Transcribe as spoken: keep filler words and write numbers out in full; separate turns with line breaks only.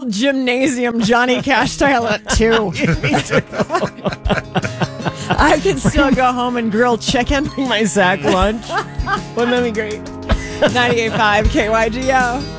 gymnasium Johnny Cash style at two. I can still go home and grill chicken.
My sack lunch. Wouldn't that be great?
ninety-eight point five K Y G O.